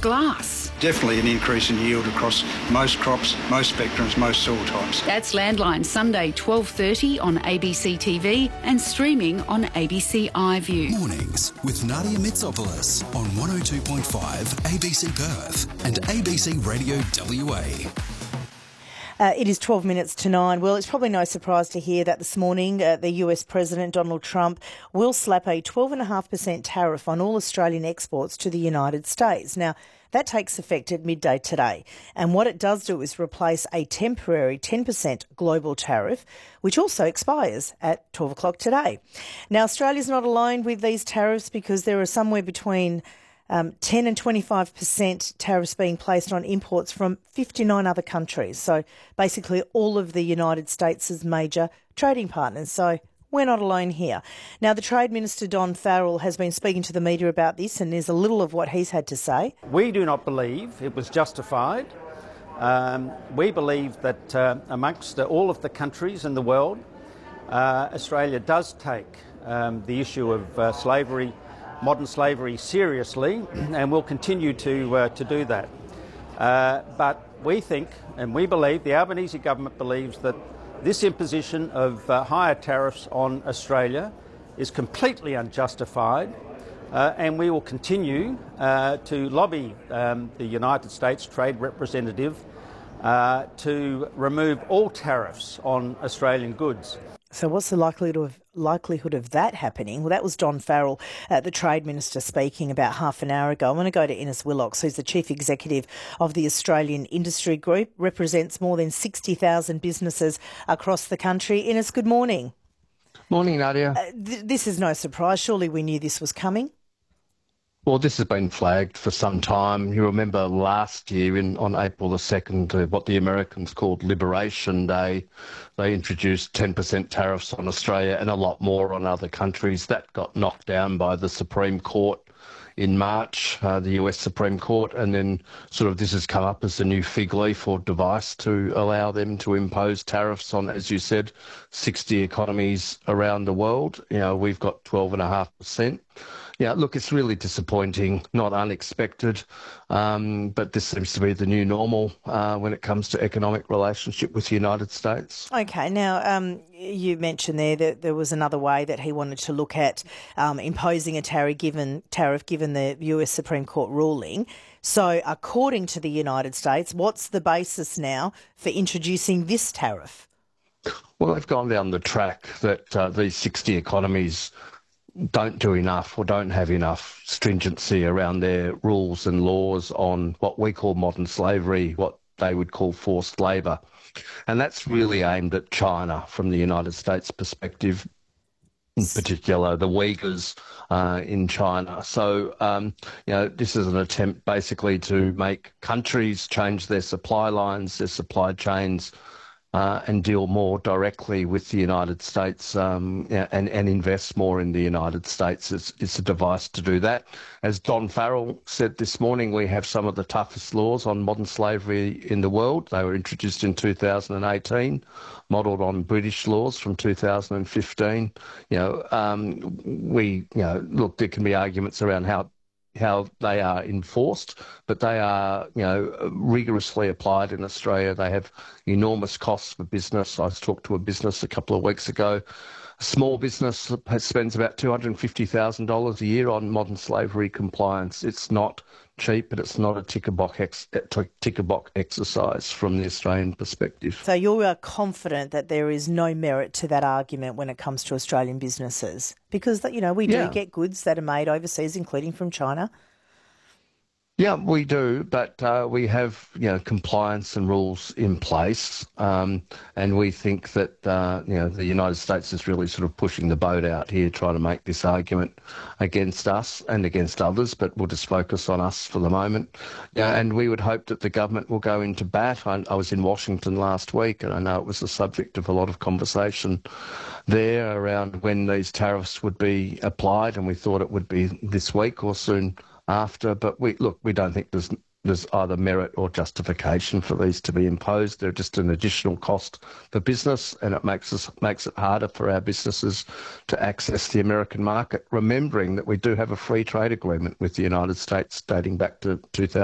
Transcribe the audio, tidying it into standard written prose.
glass. Definitely an increase in yield across most crops, most spectrums, most soil types. That's Landline, Sunday 12:30 on ABC TV and streaming on ABC iView. Mornings with Nadia Mitsopoulos on 102.5 ABC Perth and ABC Radio WA. It is 12 minutes to 9. Well, it's probably no surprise to hear that this morning the US President Donald Trump will slap a 12.5% tariff on all Australian exports to the United States. Now, that takes effect at midday today. And what it does do is replace a temporary 10% global tariff, which also expires at 12 o'clock today. Now, Australia's not alone with these tariffs because there are somewhere between 10 and 25% tariffs being placed on imports from 59 other countries. So basically all of the United States' major trading partners. So we're not alone here. Now, the Trade Minister, Don Farrell, has been speaking to the media about this, and there's a little of what he's had to say. We do not believe it was justified. We believe that amongst all of the countries in the world, Australia does take the issue of slavery, modern slavery, seriously, and will continue to do that. But we think, and we believe, the Albanese government believes that this imposition of higher tariffs on Australia is completely unjustified, and we will continue to lobby the United States Trade Representative to remove all tariffs on Australian goods. So what's the likelihood of that happening? Well, that was Don Farrell, the Trade Minister, speaking about half an hour ago. I'm going to go to Innes Willox, who's the Chief Executive of the Australian Industry Group, represents more than 60,000 businesses across the country. Innes, good morning. Morning, Nadia. This is no surprise. Surely we knew this was coming. Well, this has been flagged for some time. You remember last year on April the 2nd, what the Americans called Liberation Day, they introduced 10% tariffs on Australia and a lot more on other countries. That got knocked down by the Supreme Court in March, the US Supreme Court, and then sort of this has come up as a new fig leaf or device to allow them to impose tariffs on, as you said, 60 economies around the world. You know, we've got 12.5%. Yeah, look, it's really disappointing, not unexpected, but this seems to be the new normal when it comes to economic relationship with the United States. Okay, now you mentioned there that there was another way that he wanted to look at imposing a tariff given the US Supreme Court ruling. So according to the United States, what's the basis now for introducing this tariff? Well, they've gone down the track that these 60 economies don't do enough or don't have enough stringency around their rules and laws on what we call modern slavery, what they would call forced labour. And that's really aimed at China from the United States perspective, in particular the Uyghurs in China. So, this is an attempt basically to make countries change their supply lines, their supply chains, and deal more directly with the United States and invest more in the United States. It's a device to do that. As Don Farrell said this morning, we have some of the toughest laws on modern slavery in the world. They were introduced in 2018, modelled on British laws from 2015. Look, there can be arguments around how they are enforced, but they are, rigorously applied in Australia. They have enormous costs for business. I talked to a business a couple of weeks ago. A small business spends about $250,000 a year on modern slavery compliance. It's not cheap, but it's not a ticker box exercise from the Australian perspective. So you're confident that there is no merit to that argument when it comes to Australian businesses? Because, we do get goods that are made overseas, including from China. Yeah, we do, but we have, compliance and rules in place, and we think that, the United States is really sort of pushing the boat out here, trying to make this argument against us and against others, but we'll just focus on us for the moment. And we would hope that the government will go into bat. I was in Washington last week, and I know it was the subject of a lot of conversation there around when these tariffs would be applied, and we thought it would be this week or soon after, but we don't think there's either merit or justification for these to be imposed. They're just an additional cost for business, and it makes it harder for our businesses to access the American market, remembering that we do have a free trade agreement with the United States dating back to 2000.